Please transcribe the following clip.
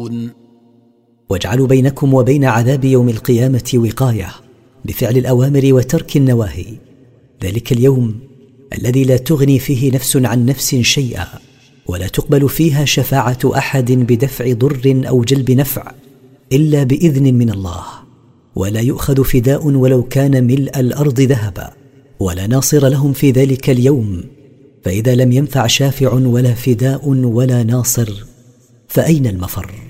واجعلوا بينكم وبين عذاب يوم القيامة وقاية بفعل الأوامر وترك النواهي، ذلك اليوم الذي لا تغني فيه نفس عن نفس شيئا، ولا تقبل فيها شفاعة أحد بدفع ضر أو جلب نفع إلا بإذن من الله، ولا يؤخذ فداء ولو كان ملء الأرض ذهبا، ولا ناصر لهم في ذلك اليوم. فإذا لم ينفع شافع ولا فداء ولا ناصر، فأين المفر؟